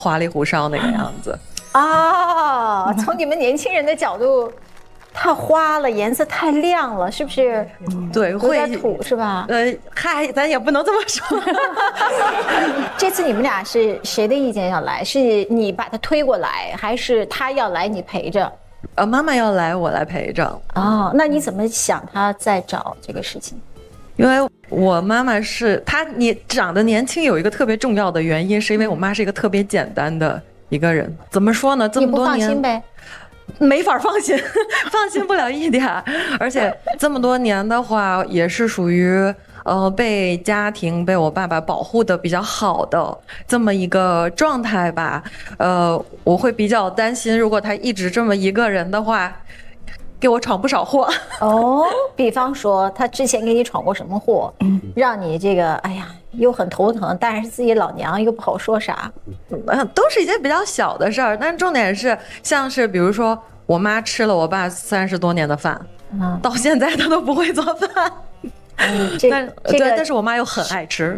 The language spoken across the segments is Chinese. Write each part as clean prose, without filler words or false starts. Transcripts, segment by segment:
花里胡哨那个样子。 啊，从你们年轻人的角度，太花了，颜色太亮了，是不是？ 对， 有会点土是吧？ 嗨，咱也不能这么说。 这次你们俩是谁的意见要来？是你把他推过来，还是他要来你陪着？ 妈妈要来，我来陪着。 哦，那你怎么想他再找这个事情？ 因为我妈妈是你长得年轻有一个特别重要的原因，是因为我妈是一个特别简单的一个人。怎么说呢？这么多年你不放心呗？ 没法放心，放心不了一点。而且这么多年的话，也是属于被家庭被我爸爸保护的比较好的这么一个状态吧。我会比较担心，如果他一直这么一个人的话，给我闯不少祸。 哦，比方说他之前给你闯过什么祸，让你这个哎呀又很头疼，但是自己老娘又不好说啥。 都是一些比较小的事儿，但重点是像是比如说我妈吃了我爸30多年的饭，到现在她都不会做饭。但是我妈又很爱吃。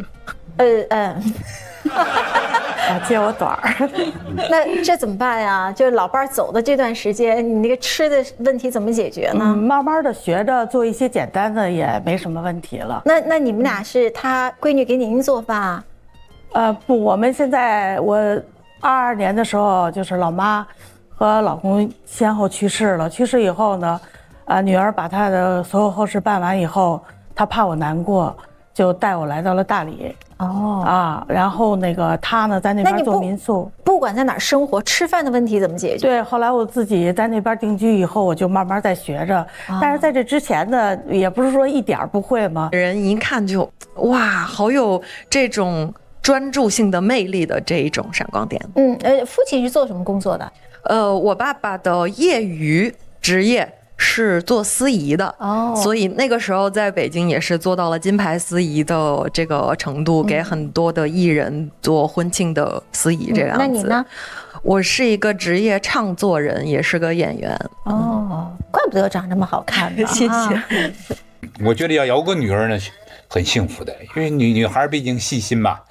接我短儿。 那这怎么办呀？就是老伴儿走的这段时间，你那个吃的问题怎么解决呢？ 慢慢的学着做一些简单的也没什么问题了。 那你们俩是他闺女给您做饭啊？ 不，我们现在我22年的时候，就是老妈和老公先后去世了。去世以后呢，女儿把她的所有后事办完以后，她怕我难过，就带我来到了大理。然后那个他呢在那边做民宿， 不管在哪儿生活，吃饭的问题怎么解决？ 对，后来我自己在那边定居以后，我就慢慢在学着。但是在这之前呢，也不是说一点不会嘛。 人一看就哇，好有这种专注性的魅力的这一种闪光点。 父亲是做什么工作的？ 我爸爸的业余职业是做司仪的，所以那个时候在北京也是做到了金牌司仪的这个程度，给很多的艺人做婚庆的司仪这样子。 那你呢？ 我是一个职业唱作人，也是个演员。 怪不得长这么好看呢。 谢谢。 我觉得要有个女儿呢，很幸福的，因为女孩毕竟细心嘛。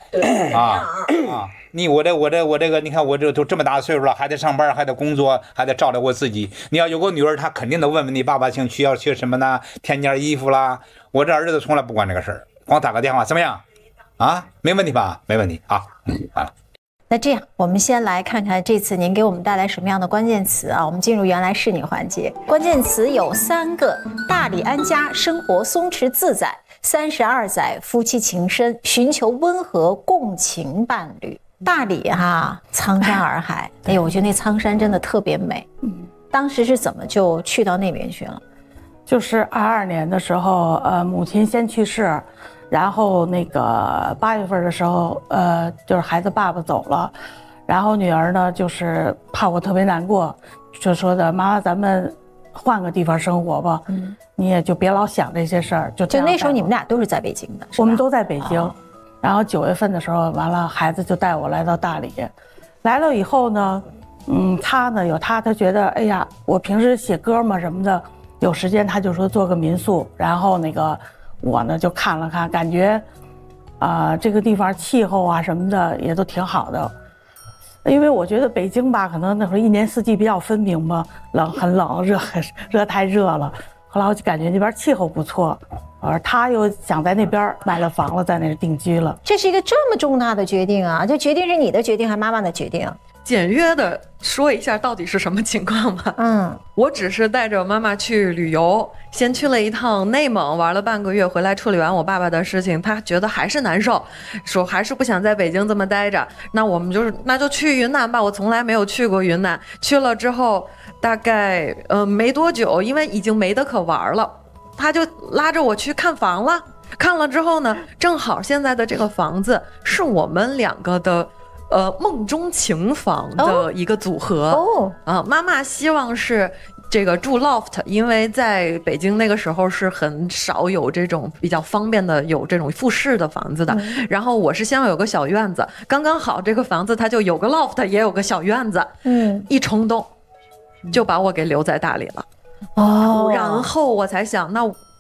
我这个，你看我这都这么大岁数了，还得上班，还得工作，还得照料我自己。你要有个女儿，她肯定得问问你爸爸需要些什么呢？添件衣服啦。我这儿子从来不管这个事儿，光打个电话怎么样？没问题吧？没问题啊。完了。 那这样，我们先来看看这次您给我们带来什么样的关键词啊？我们进入原来是你环节，关键词有3个：大理安家，生活松弛自在；32载，夫妻情深，寻求温和共情伴侣。大理苍山洱海，哎呦，我觉得那苍山真的特别美。当时是怎么就去到那边去了？ 就是22年的时候，母亲先去世，然后那个8月份的时候，就是孩子爸爸走了，然后女儿呢就是怕我特别难过，就说的妈妈咱们换个地方生活吧，你也就别老想这些事儿。就那时候你们俩都是在北京的， 我们都在北京。然后9月份的时候，完了孩子就带我来到大理，来了以后呢，他呢有他觉得哎呀，我平时写歌嘛什么的，有时间他就说做个民宿，然后那个我呢就看了看，感觉这个地方气候啊什么的也都挺好的。因为我觉得北京吧，可能那会儿一年四季比较分明嘛，很冷，热太热了。后来我就感觉那边气候不错，而他又想在那边买了房了，在那儿定居了。 这是一个这么重大的决定啊！这决定是你的决定还是妈妈的决定？ 简约的说一下到底是什么情况吧。我只是带着妈妈去旅游，先去了一趟内蒙，玩了半个月，回来处理完我爸爸的事情，他觉得还是难受，说还是不想在北京这么待着，那就去云南吧。我从来没有去过云南，去了之后大概没多久，因为已经没得可玩了，他就拉着我去看房了。看了之后呢，正好现在的这个房子是我们2个的梦中情房的一个组合。妈妈希望是这个住 loft， 因为在北京那个时候是很少有这种比较方便的有这种复式的房子的。然后我是希望有个小院子，刚刚好这个房子它就有个 loft 也有个小院子。一冲动就把我给留在大理了。然后我才想，那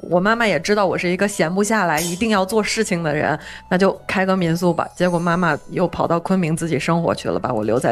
我妈妈也知道我是一个闲不下来一定要做事情的人，那就开个民宿吧。结果妈妈又跑到昆明自己生活去了，把我留在